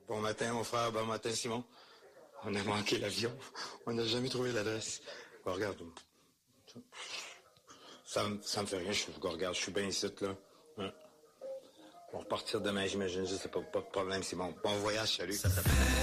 Bon matin, mon frère. Bon matin, Simon. On a manqué l'avion. On n'a jamais trouvé l'adresse. Bon, regarde. Ça me fait rien. Regarde, je suis bien ici, là. Hein? On va repartir demain, j'imagine. Je sais pas de problème, Simon. Bon voyage, salut.